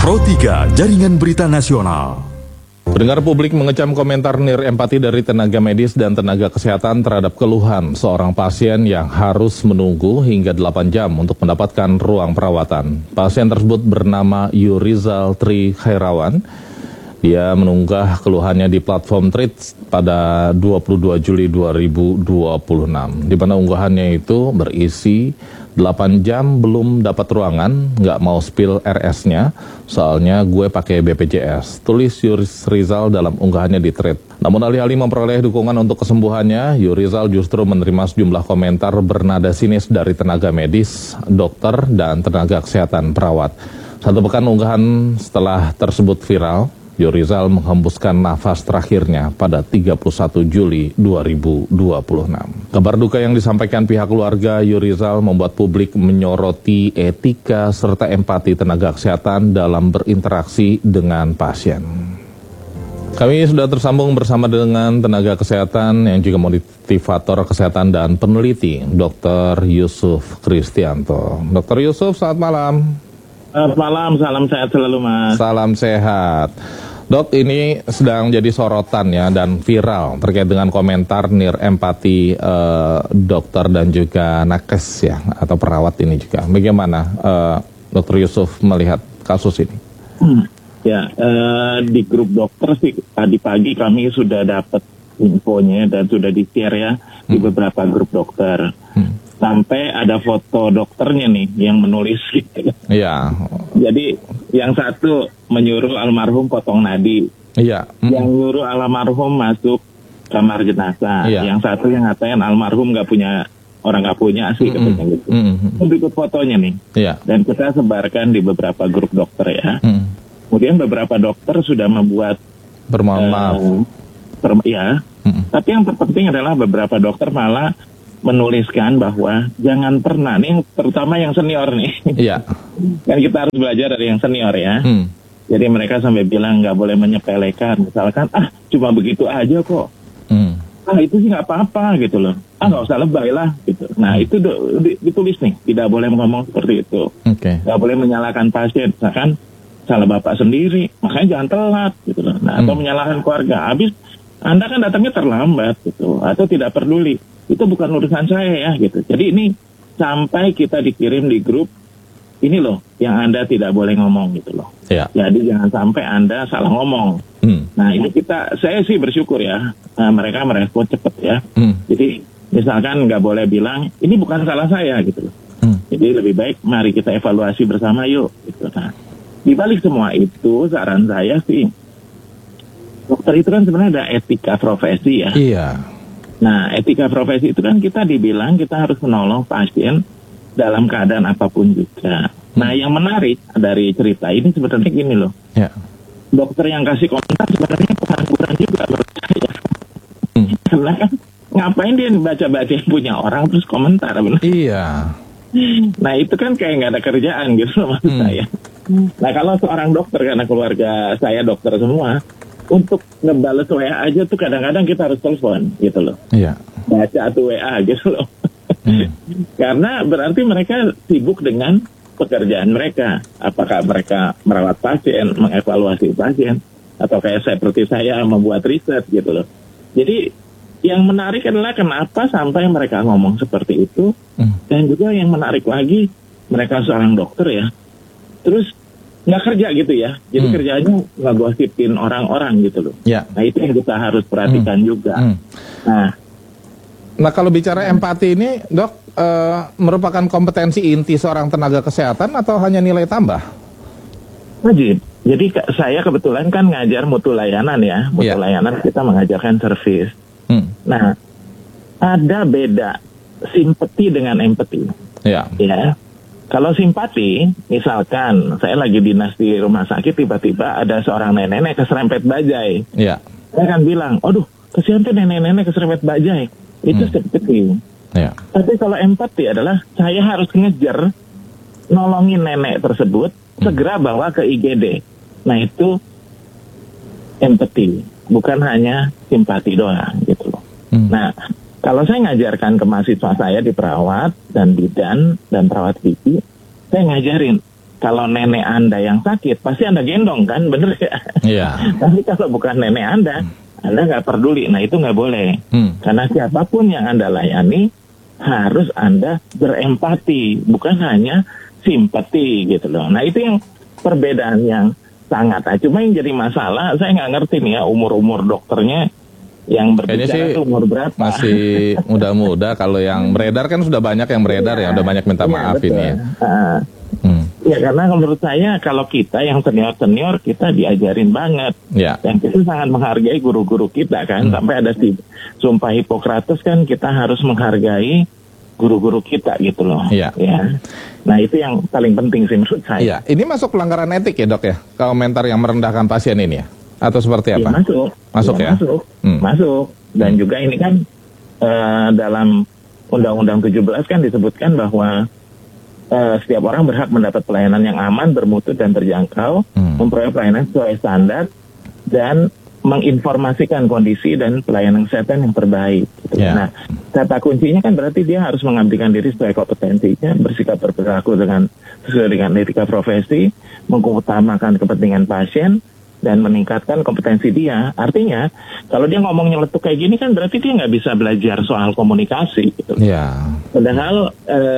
Pro 3 Jaringan Berita Nasional. Pendengar publik mengecam komentar nir empati dari tenaga medis dan tenaga kesehatan terhadap keluhan seorang pasien yang harus menunggu hingga 8 jam untuk mendapatkan ruang perawatan. Pasien tersebut bernama Yurizal Tri Khairawan. Dia mengunggah keluhannya di platform Threads pada 22 Juli 2026. Di mana unggahannya itu berisi 8 jam belum dapat ruangan, nggak mau spill RS-nya, soalnya gue pakai BPJS. Tulis Yurizal dalam unggahannya di thread. Namun alih-alih memperoleh dukungan untuk kesembuhannya, Yurizal justru menerima sejumlah komentar bernada sinis dari tenaga medis, dokter, dan tenaga kesehatan perawat. Satu pekan unggahan setelah tersebut viral, Yurizal menghembuskan nafas terakhirnya pada 31 Juli 2026. Kabar duka yang disampaikan pihak keluarga Yurizal membuat publik menyoroti etika serta empati tenaga kesehatan dalam berinteraksi dengan pasien. Kami sudah tersambung bersama dengan tenaga kesehatan yang juga motivator kesehatan dan peneliti, Dr. Yusuf Kristianto. Dr. Yusuf, selamat malam. Selamat malam, salam sehat selalu, Mas. Salam sehat. Dok, ini sedang jadi sorotan ya dan viral terkait dengan komentar nir empati dokter dan juga nakes ya atau perawat ini juga. Bagaimana Dr. Yusuf melihat kasus ini? Ya, di grup dokter sih tadi pagi kami sudah dapat infonya dan sudah di-share ya di beberapa grup dokter. Sampai ada foto dokternya nih yang menulis gitu. Iya. Jadi yang satu menyuruh almarhum potong nadi. Iya. Yang nyuruh almarhum masuk kamar jenazah. Iya. Yang satu yang ngatain almarhum nggak punya asli katanya gitu. Berikut fotonya nih. Iya. Dan kita sebarkan di beberapa grup dokter ya. Kemudian beberapa dokter sudah membuat Bermohon maaf. Tapi yang terpenting adalah beberapa dokter malah menuliskan bahwa jangan pernah, nih terutama yang senior nih. Iya. Kan kita harus belajar dari yang senior ya. Jadi mereka sampai bilang nggak boleh menyepelekan. Misalkan, cuma begitu aja kok. Itu sih nggak apa-apa gitu loh. Nggak usah lebay lah gitu. Nah itu ditulis nih, tidak boleh ngomong seperti itu. Nggak boleh menyalahkan pasien. Misalkan salah bapak sendiri, makanya jangan telat gitu loh. Nah, atau menyalahkan keluarga. Habis Anda kan datangnya terlambat gitu, atau tidak peduli. Itu bukan urusan saya ya gitu. Jadi ini sampai kita dikirim di grup, ini loh yang Anda tidak boleh ngomong gitu loh. Ya. Jadi jangan sampai Anda salah ngomong. Nah ini saya sih bersyukur ya, mereka merespon cepat ya. Jadi misalkan nggak boleh bilang, ini bukan salah saya gitu loh. Jadi lebih baik mari kita evaluasi bersama yuk gitu. Nah di balik semua itu saran saya sih, dokter itu kan sebenarnya ada etika profesi ya. Iya. Nah, etika profesi itu kan kita dibilang kita harus menolong pasien dalam keadaan apapun juga. Nah, yang menarik dari cerita ini sebenarnya gini loh. Ya. Dokter yang kasih komentar sebenarnya pengangguran juga menurut saya. Karena kan ngapain dia baca-baca yang punya orang terus komentar benar? Iya. Nah, itu kan kayak nggak ada kerjaan gitu loh maksud saya. Nah, kalau seorang dokter, karena keluarga saya dokter semua, untuk ngebales WA aja tuh kadang-kadang kita harus telepon gitu loh. Iya. Baca tuh WA gitu loh. Karena berarti mereka sibuk dengan pekerjaan mereka. Apakah mereka merawat pasien, mengevaluasi pasien, atau kayak seperti saya membuat riset gitu loh. Jadi yang menarik adalah kenapa sampai mereka ngomong seperti itu. Dan juga yang menarik lagi, mereka seorang dokter ya. Terus nggak kerja gitu ya, jadi kerjanya nggak gosipin orang-orang gitu loh. Ya. Nah itu yang kita harus perhatikan juga. Nah kalau bicara empati ini, dok, merupakan kompetensi inti seorang tenaga kesehatan atau hanya nilai tambah? Wajib. Jadi saya kebetulan kan ngajar mutu layanan ya, layanan kita mengajarkan servis. Nah ada beda simpati dengan empati. Ya. Kalau simpati, misalkan saya lagi dinas di rumah sakit, tiba-tiba ada seorang nenek keserempet bajai. Iya. Saya akan bilang, aduh, kesian tuh nenek-nenek keserempet bajai. Itu simpati. Iya. Tapi kalau empati adalah, saya harus ngejar, nolongin nenek tersebut, segera bawa ke IGD. Nah itu empati, bukan hanya simpati doang gitu loh. Nah, kalau saya ngajarkan ke mahasiswa saya di perawat dan bidan dan perawat gizi, saya ngajarin kalau nenek Anda yang sakit, pasti Anda gendong kan, bener ya? Iya. Tapi kalau bukan nenek Anda nggak peduli. Nah itu nggak boleh. Karena siapapun yang Anda layani, harus Anda berempati, bukan hanya simpati gitu loh. Nah itu yang perbedaan yang sangat. Cuma yang jadi masalah, saya nggak ngerti nih ya, umur-umur dokternya yang berbicara itu umur berapa? Masih muda-muda. Kalau yang beredar kan sudah banyak yang beredar ya, udah banyak minta maaf betul. Ini ya. Ya karena menurut saya kalau kita yang senior-senior kita diajarin banget. Dan kita sangat menghargai guru-guru kita kan. Sampai ada sumpah Hipokrates kan, kita harus menghargai guru-guru kita gitu loh. Ya. Nah itu yang paling penting sih menurut saya. Iya. Ini masuk pelanggaran etik ya dok ya? Komentar yang merendahkan pasien ini ya? Atau seperti apa? Masuk ya? Masuk. Dan juga ini kan dalam Undang-Undang 17 kan disebutkan bahwa setiap orang berhak mendapat pelayanan yang aman, bermutu dan terjangkau, memperoleh pelayanan sesuai standar, dan menginformasikan kondisi dan pelayanan kesehatan yang terbaik. Gitu. Nah, kata kuncinya kan berarti dia harus mengabdikan diri sesuai kompetensinya, bersikap berperilaku sesuai dengan etika profesi, mengutamakan kepentingan pasien, dan meningkatkan kompetensi dia. Artinya, kalau dia ngomong nyeletuk kayak gini kan berarti dia nggak bisa belajar soal komunikasi. Gitu. Padahal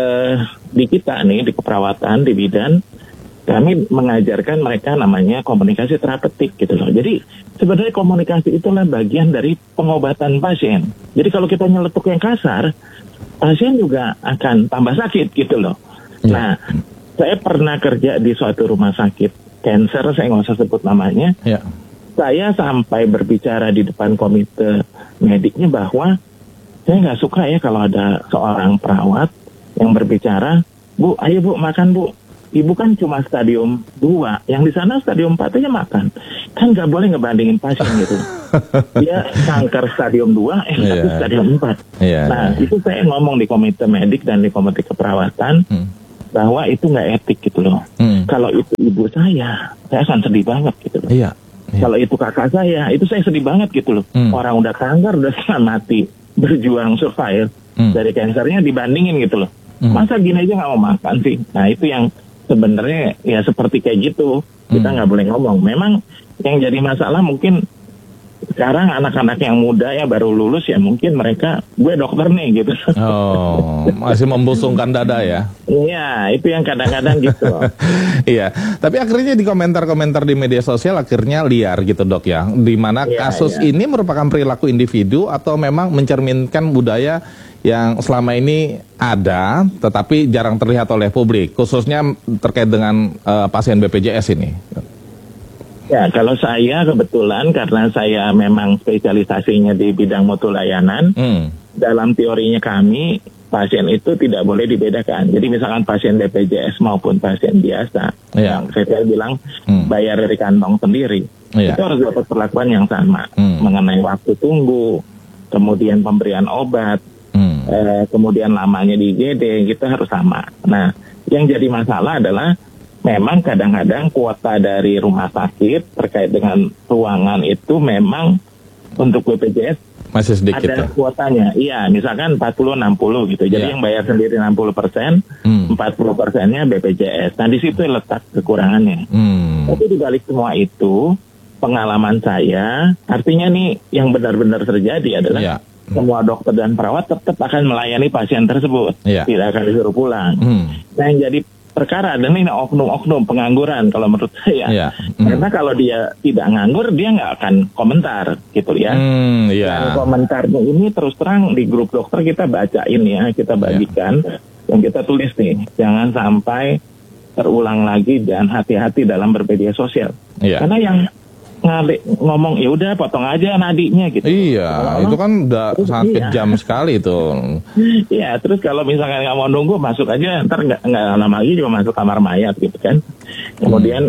di kita nih, di keperawatan, di bidan, kami mengajarkan mereka namanya komunikasi terapeutik gitu loh. Jadi sebenarnya komunikasi itulah bagian dari pengobatan pasien. Jadi kalau kita nyeletuk yang kasar, pasien juga akan tambah sakit gitu loh. Nah, saya pernah kerja di suatu rumah sakit cancer, saya nggak usah sebut namanya. Saya sampai berbicara di depan komite mediknya bahwa saya nggak suka ya kalau ada seorang perawat yang berbicara, Bu, ayo Bu, makan Bu. Ibu kan cuma stadium 2, yang di sana stadium 4 aja makan. Kan nggak boleh ngebandingin pasien gitu. Dia kanker stadium 2, tapi stadium 4. Nah, itu saya ngomong di komite medik dan di komite keperawatan, bahwa itu nggak etik gitu loh. Kalau itu ibu saya akan sedih banget gitu loh. Kalau itu kakak saya, itu saya sedih banget gitu loh. Orang udah kanker, udah setengah mati, berjuang survive dari kankernya dibandingin gitu loh. Masa gini aja nggak mau makan sih? Nah itu yang sebenarnya ya seperti kayak gitu. Kita nggak boleh ngomong. Memang yang jadi masalah mungkin sekarang anak-anak yang muda ya baru lulus ya mungkin mereka, gue dokter nih gitu. Oh, masih membusungkan dada ya? Iya, itu yang kadang-kadang gitu. Iya, tapi akhirnya di komentar-komentar di media sosial akhirnya liar gitu dok ya. Di mana kasus ini merupakan perilaku individu atau memang mencerminkan budaya yang selama ini ada tetapi jarang terlihat oleh publik, khususnya terkait dengan pasien BPJS ini. Ya, kalau saya kebetulan karena saya memang spesialisasinya di bidang mutu layanan, dalam teorinya kami, pasien itu tidak boleh dibedakan. Jadi misalkan pasien BPJS maupun pasien biasa, yang saya bilang bayar dari kantong sendiri, itu harus dapat perlakuan yang sama. Mengenai waktu tunggu, kemudian pemberian obat, kemudian lamanya di IGD, gitu harus sama. Nah, yang jadi masalah adalah memang kadang-kadang kuota dari rumah sakit terkait dengan ruangan itu memang untuk BPJS masih sedikit ada kuotanya. Iya, misalkan 40-60 gitu. Jadi yang bayar sendiri 60%, 40%-nya BPJS. Nah, di situ letak kekurangannya. Tapi di balik semua itu, pengalaman saya, artinya nih yang benar-benar terjadi adalah semua dokter dan perawat tetap akan melayani pasien tersebut. Tidak akan disuruh pulang. Nah, yang jadi perkara dan ini oknum-oknum pengangguran kalau menurut saya. Karena kalau dia tidak nganggur dia nggak akan komentar gitu ya. Dan komentarnya ini terus terang di grup dokter kita bacain ya, kita bagikan dan kita tulis nih, jangan sampai terulang lagi dan hati-hati dalam bermedia sosial. Karena yang ngomong ya udah potong aja nadinya gitu. Itu kan udah sangat kejam sekali tuh. Iya, terus kalau misalkan nggak mau nunggu masuk aja, ntar nggak lama lagi juga masuk kamar mayat gitu kan. Kemudian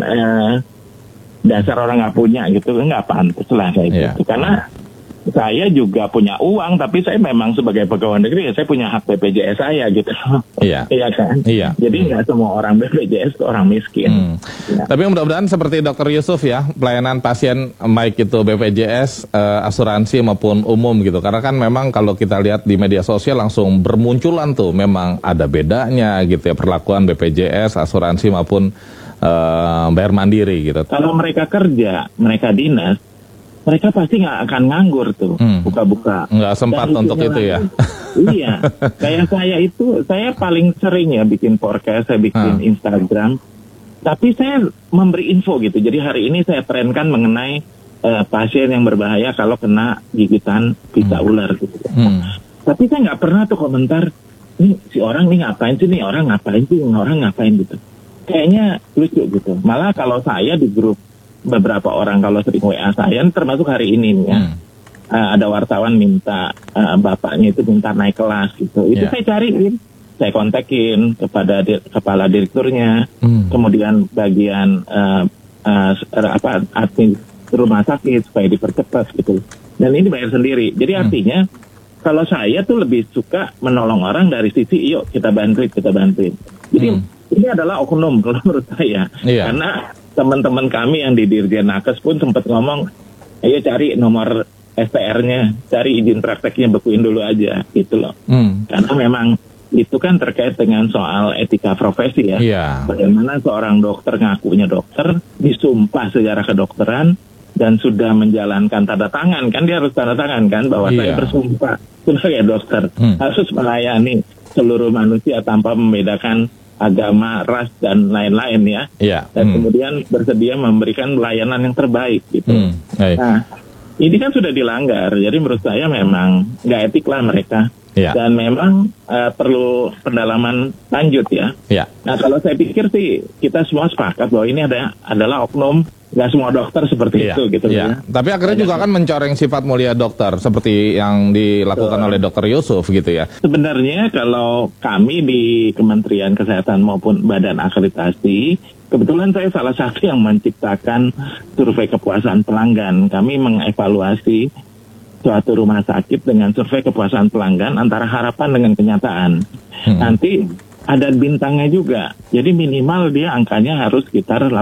dasar orang nggak punya gitu, nggak pantas lah kayak gitu. Karena saya juga punya uang, tapi saya memang sebagai pegawai negeri, saya punya hak BPJS saya gitu. Iya kan? Jadi nggak semua orang BPJS itu orang miskin. Tapi mudah-mudahan seperti Dr. Yusuf ya, pelayanan pasien baik itu BPJS, asuransi maupun umum gitu. Karena kan memang kalau kita lihat di media sosial langsung bermunculan tuh, memang ada bedanya gitu ya, perlakuan BPJS, asuransi maupun bayar mandiri gitu. Kalau mereka kerja, mereka dinas, mereka pasti nggak akan nganggur tuh, buka-buka. Nggak sempat untuk itu ya. Iya, kayak saya paling sering ya bikin podcast, saya bikin Instagram. Tapi saya memberi info gitu. Jadi hari ini saya trenkan mengenai pasien yang berbahaya kalau kena gigitan pita ular gitu. Tapi saya nggak pernah tuh komentar, nih si orang nih ngapain sih, nih orang ngapain sih, orang ngapain gitu. Kayaknya lucu gitu. Malah kalau saya di grup beberapa orang kalau sering WA saya, termasuk hari ini nih ya, ada wartawan minta bapaknya itu minta naik kelas gitu. Itu saya cariin, saya kontakin kepada kepala direkturnya, kemudian bagian admin rumah sakit supaya dipercepat gitu. Dan ini bayar sendiri. Jadi artinya kalau saya tuh lebih suka menolong orang dari sisi yuk kita bantuin. Jadi ini adalah oknum kalau menurut saya. Karena teman-teman kami yang di Dirjen Nakes pun sempat ngomong, ayo cari nomor SPR-nya, cari izin prakteknya, bekuin dulu aja gitu loh. Karena memang itu kan terkait dengan soal etika profesi ya. Bagaimana seorang dokter ngakunya dokter, disumpah secara kedokteran, dan sudah menjalankan tanda tangan, kan dia harus tanda tangan kan, bahwa saya bersumpah sebagai dokter, harus melayani seluruh manusia tanpa membedakan agama, ras, dan lain-lain ya. Dan kemudian bersedia memberikan pelayanan yang terbaik gitu. Nah, ini kan sudah dilanggar, jadi menurut saya memang nggak etik lah mereka. Dan memang perlu pendalaman lanjut ya. Nah, kalau saya pikir sih kita semua sepakat bahwa ini adalah oknum. Nggak semua dokter seperti itu gitu ya. Tapi akhirnya juga kan mencoreng sifat mulia dokter seperti yang dilakukan oleh Dr. Yusuf gitu ya. Sebenarnya kalau kami di Kementerian Kesehatan maupun Badan Akreditasi, kebetulan saya salah satu yang menciptakan survei kepuasan pelanggan. Kami mengevaluasi suatu rumah sakit dengan survei kepuasan pelanggan antara harapan dengan kenyataan. Nanti ada bintangnya juga. Jadi minimal dia angkanya harus sekitar